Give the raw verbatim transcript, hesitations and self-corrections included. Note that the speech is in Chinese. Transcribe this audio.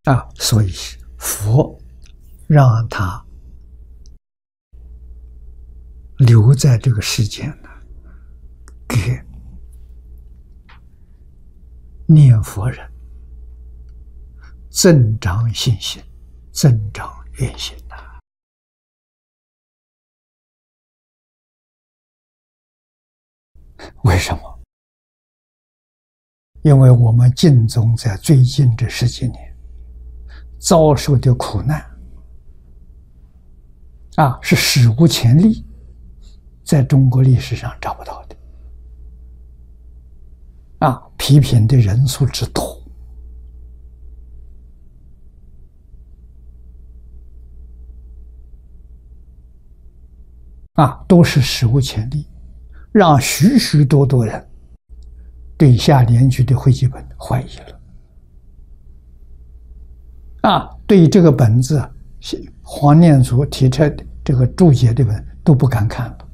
啊，所以佛让他留在这个世间呢，给念佛人增长信心，增长愿心呐。为什么？因为我们净宗在最近这十几年遭受的苦难啊，是史无前例，在中国历史上找不到的啊！批评的人数之多啊，都是史无前例，让许许多多人对下联句的汇集本怀疑了啊，对这个本子黄念祖提出这个注解的本都不敢看了。